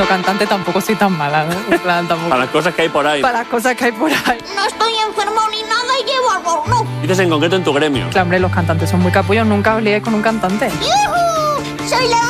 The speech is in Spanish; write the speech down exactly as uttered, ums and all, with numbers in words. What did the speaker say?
siendo cantante tampoco soy tan mala, ¿no? En plan, tampoco. Para las cosas que hay por ahí. Para las cosas que hay por ahí. No estoy enfermo ni nada y llevo albornoz. Dices en concreto en tu gremio. Claro, hombre, los cantantes son muy capullos. Nunca os liéis con un cantante. ¡Yujú! Soy la